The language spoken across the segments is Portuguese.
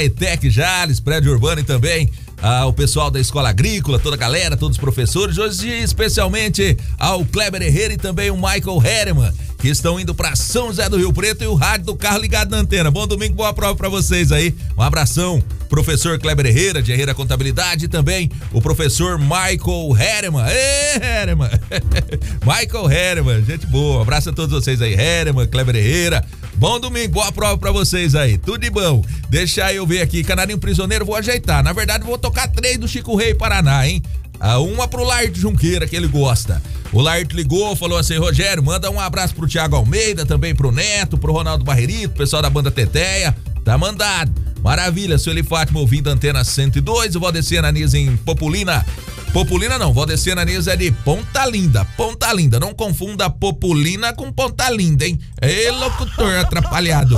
ETEC Jales, prédio urbano e também o pessoal da Escola Agrícola, toda a galera, todos os professores, hoje especialmente ao Kleber Herrera e também o Michael Herman, que estão indo para São José do Rio Preto e o rádio do carro ligado na antena. Bom domingo, boa prova para vocês aí. Um abração, professor Kleber Herrera, de Herrera Contabilidade, e também o professor Michael Herman. Ê, Herman! Michael Herman, gente boa. Um abraço a todos vocês aí, Herman, Kleber Herrera. Bom domingo, boa prova pra vocês aí, tudo de bom. Deixa eu ver aqui, Canarinho Prisioneiro, vou ajeitar. Na verdade, vou tocar 3 do Chico Rei Paraná, hein? Uma pro Laerte Junqueira, que ele gosta. O Laerte ligou, falou assim: Rogério, manda um abraço pro Thiago Almeida, também pro Neto, pro Ronaldo Barrerito, pessoal da banda Teteia. Tá mandado. Maravilha, Sueli Fátima ouvindo a Antena 102, o Valdeci Ananias em Populina. Populina não, Valdeci Ananias é de Ponta Linda, Ponta Linda. Não confunda Populina com Ponta Linda, hein? Ei, locutor atrapalhado.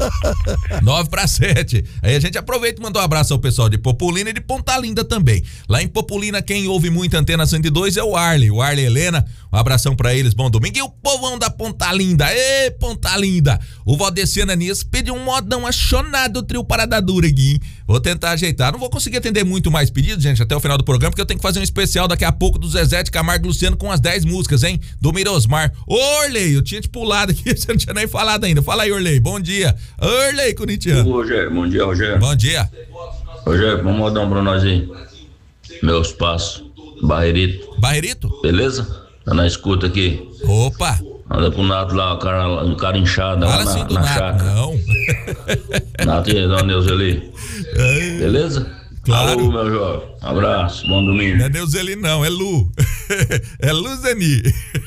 9:07. Aí a gente aproveita e manda um abraço ao pessoal de Populina e de Ponta Linda também. Lá em Populina, quem ouve muito Antena 102 é o Arley e Helena. Um abração pra eles, bom domingo. E o povão da Ponta Linda, ê, Ponta Linda. O Valdeci Ananias pediu um modão achonado, trio Parada Dura aqui, hein? Vou tentar ajeitar. Não vou conseguir atender muito mais pedidos, gente, até o final do programa, porque eu tenho que fazer um especial daqui a pouco do Zezé de Camargo e Luciano com as 10 músicas, hein? Do Mirosmar. Ô, Orley, eu tinha te pulado aqui, você não tinha nem falado ainda. Fala aí, Orley, bom dia. Orley, corintiano. Rogério, bom dia, Rogério. Bom dia. Rogério, vamos mandar um pra nós aí. Meus passos. Barrerito. Barrerito? Beleza? Tá na escuta aqui. Opa. Anda pro Nato lá, o cara inchado lá na chácara. Não. Nato e Dona Neuzeli. Beleza? Claro. Alô, meu jovem. Abraço, bom domingo. Não é Neuzeli não, é Lu. É Luzeni.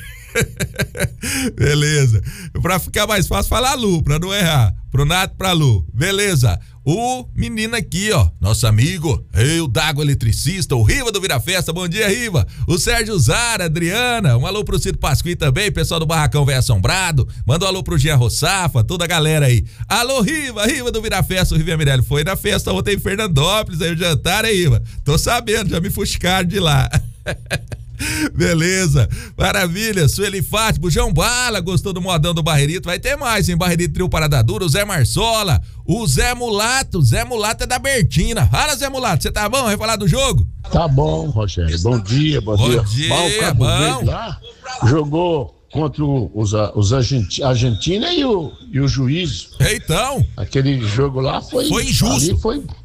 Beleza. Pra ficar mais fácil, falar Lu, pra não errar. Pro Nato, pra Lu. Beleza. O menino aqui, ó, nosso amigo, o Dago Eletricista, o Riva do Vira Festa, bom dia, Riva. O Sérgio Zara, Adriana, um alô pro Ciro Pasqui também, pessoal do Barracão Velho Assombrado, manda um alô pro Jean Rossafa, toda a galera aí. Alô, Riva do Vira Festa, o Riva Mirelli foi na festa ontem em Fernandópolis, aí o jantar, aí, Riva. Tô sabendo, já me fuscaram de lá. Beleza, maravilha. Sueli Fátima, o João Bala gostou do modão do Barrerito. Vai ter mais, hein? Barrerito Trio Parada Dura, o Zé Marsola, o Zé Mulato. Zé Mulato é da Bertina. Fala, Zé Mulato, você tá bom? Vai falar do jogo? Tá bom, Rogério. Bom dia. Bom dia, o Cabo Verde lá jogou contra os Argentina e o Juiz. Então, aquele jogo lá foi injusto.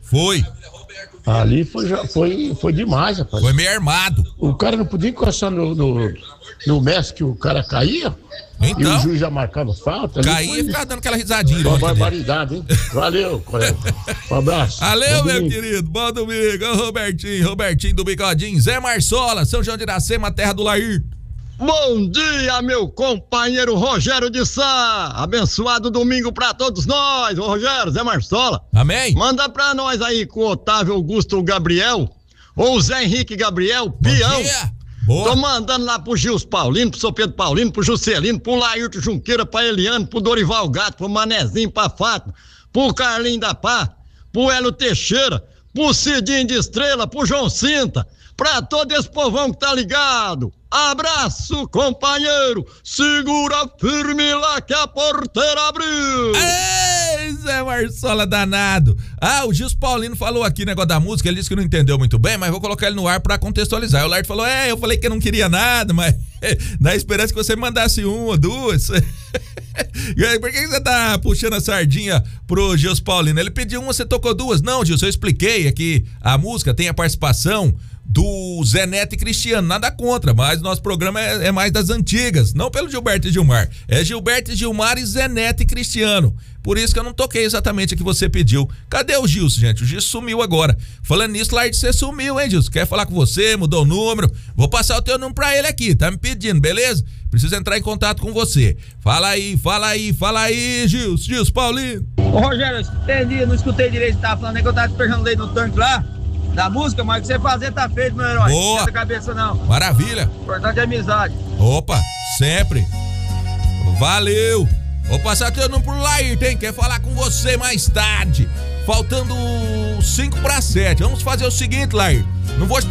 Ali foi demais, rapaz. Foi meio armado. O cara não podia encostar no Messi que o cara caía. Então, e o juiz já marcava falta. Caía e ficava dando aquela risadinha. Uma barbaridade, hein? Valeu, colega. Um abraço. Valeu, meu querido. Bom domingo. Robertinho do Bigodinho. Zé Marsola, São João de Iracema, terra do Laírto. Bom dia, meu companheiro Rogério de Sá. Abençoado domingo pra todos nós. Ô Rogério, Zé Marsola. Amém. Manda pra nós aí com o Otávio Augusto Gabriel ou o Zé Henrique Gabriel, peão. Bom dia. Boa. Tô mandando lá pro Gils Paulino, pro São Pedro Paulino, pro Juscelino, pro Laírto Junqueira, pra Eliane, pro Dorival Gato, pro Manezinho, pra Fátima, pro Carlinho da Pá, pro Hélio Teixeira, pro Cidinho de Estrela, pro João Cinta, pra todo esse povão que tá ligado. Abraço, companheiro. Segura firme lá que a porteira abriu. Ei, Zé Marsola danado. O Gils Paulino falou aqui negócio da música, ele disse que não entendeu muito bem, mas vou colocar ele no ar pra contextualizar. O Laírto falou, eu falei que eu não queria nada, mas na esperança que você mandasse uma, duas. Por que você tá puxando a sardinha pro Gils Paulino? Ele pediu uma, você tocou duas. Não, Gils, eu expliquei aqui, a música tem a participação do Zé Neto e Cristiano, nada contra, mas nosso programa é mais das antigas, não pelo Gilberto e Gilmar, é Gilberto e Gilmar e Zé Neto e Cristiano, por isso que eu não toquei exatamente o que você pediu. Cadê o Gilson, gente? O Gilson sumiu agora. Falando nisso, Laírto, você sumiu, hein, Gilson? Quer falar com você, mudou o número, vou passar o teu número pra ele aqui, tá me pedindo, beleza? Preciso entrar em contato com você. Fala aí, Gilson Paulino. Ô Rogério, eu não escutei direito, você tava falando aí que eu tava despejando leite no tanque lá, da música, mas o que você fazer tá feito, meu herói. Boa. Não esquenta a cabeça não. Maravilha. O importante é amizade. Opa, sempre. Valeu. Vou passar teu número pro Laírto, hein? Quer falar com você mais tarde. Faltando 5:07. Vamos fazer o seguinte, Laírto. Não vou te